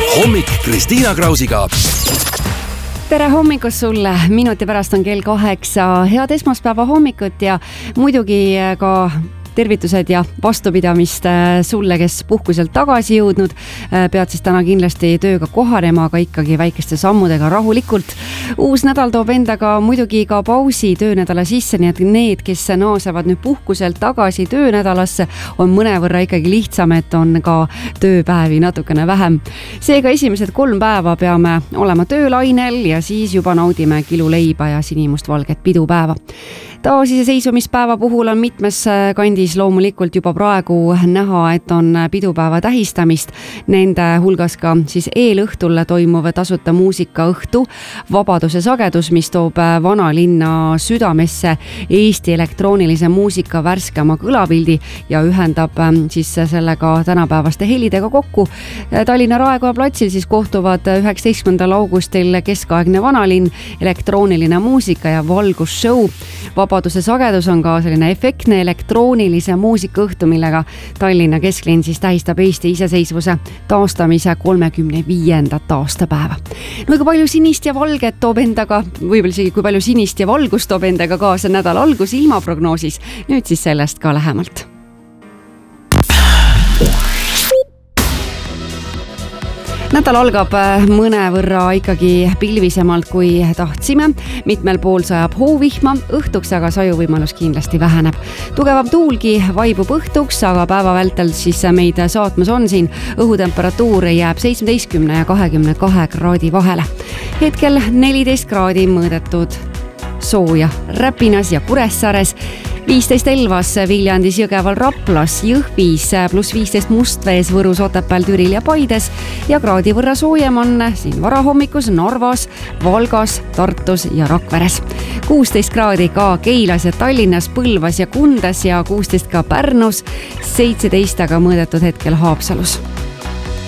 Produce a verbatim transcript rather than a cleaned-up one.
hommik Kristiina Krausiga. Tere hommikust sulle, minuti pärast on kell kaheksa, head esmaspäeva hommikut ja muidugi ka tervitused ja vastupidamist sulle, kes puhkuselt tagasi jõudnud. Pead siis täna kindlasti tööga kohanema, aga ikkagi väikeste sammudega rahulikult. Uus nädal toob endaga muidugi ka pausi töönädala sisse, nii et need, kes naasevad nüüd puhkuselt tagasi töönädalasse, on mõnevõrra ikkagi lihtsam, et on ka tööpäevi natukene vähem. Seega esimesed kolm päeva peame olema töölainel ja siis juba naudime kiluleiba ja sinimustvalget pidupäeva. Taasiseseisvumispäeva puhul on mitmes kandis loomulikult juba praegu näha, et on pidupäeva tähistamist. Nende hulgas ka siis eelõhtul toimuv tasuta muusikaõhtu Vabaduse sagedus, mis toob vanalinna südamesse Eesti elektroonilise muusika värskema kõlapildi ja ühendab siis sellega tänapäevaste helidega kokku. Tallinna Raekoja platsil siis kohtuvad üheksateistkümnendal augustil keskaegne vanalinn, elektrooniline muusika ja valgusshow. Vabaduse sagedus on ka selline efektne elektroonilise muusikaõhtu, millega Tallinna kesklinn siis tähistab Eesti iseseisvuse taastamise kolmekümne viiendat aastapäeva. No kui palju sinist ja valget toob endaga, võib-olla isegi kui palju sinist ja valgust toob endaga kaasa nädala algus ilmaprognoosis, nüüd siis sellest ka lähemalt. Nädal algab mõnevõrra ikkagi pilvisemalt kui tahtsime. Mitmel pool sajab hoovihma, õhtuks aga sajuvõimalus kindlasti väheneb. Tugevam tuulgi vaibub õhtuks, aga päeva vältel siis meid saatmas on siin. Õhutemperatuur jääb seitsmeteistkümne ja kahekümne kahe kraadi vahele. Hetkel neliteist kraadi mõõdetud sooja Räpinas ja Kuressaares, viisteist Elvas, Viljandis, Jõgeval, Raplas, Jõhvis, pluss viisteist Mustvees, Võrus, Otepääl, Türil ja Paides ja kraadi võrra soojem on siin varahommikus Narvas, Valgas, Tartus ja Rakveres. kuusteist kraadi ka Keilas ja Tallinnas, Põlvas ja Kundas ja kuusteist ka Pärnus, seitseteist aga mõõdetud hetkel Haapsalus.